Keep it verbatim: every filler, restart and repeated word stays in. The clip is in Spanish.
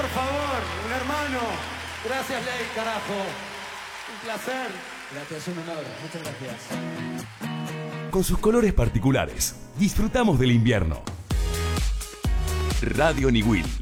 Por favor, un hermano. Gracias, Ley, carajo. Un placer. Gracias, un honor. Muchas gracias. Con sus colores particulares, disfrutamos del invierno. Radio Niwil.